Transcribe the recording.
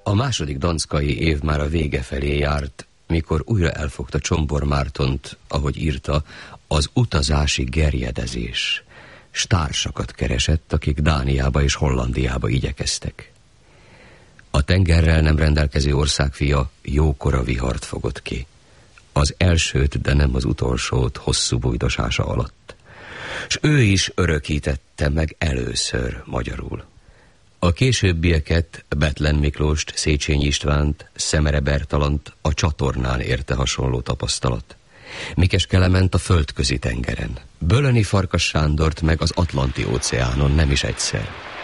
A második danckai év már a vége felé járt, mikor újra elfogta Csombor Mártont, ahogy írta, az utazási gerjedezés. S társakat keresett, akik Dániába és Hollandiába igyekeztek. A tengerrel nem rendelkező országfia jókora vihart fogott ki. Az elsőt, de nem az utolsót hosszú bujdosása alatt. S ő is örökítette meg először magyarul. A későbbieket, Bethlen Miklóst, Széchenyi Istvánt, Szemere Bertalant a csatornán érte hasonló tapasztalat. Mikes Kelement a földközi tengeren, Bölöni Farkas Sándort meg az Atlanti óceánon nem is egyszer.